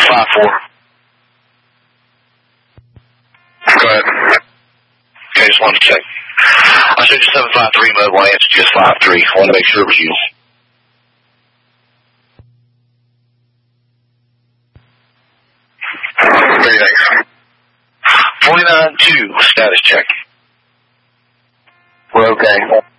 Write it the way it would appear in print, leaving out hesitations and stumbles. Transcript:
5-4. Go ahead. Okay, just wanted to check. I said you 753 mobile. I answered just 53. I wanted to make sure it was you. Very nice. 49-2, status check. We're okay.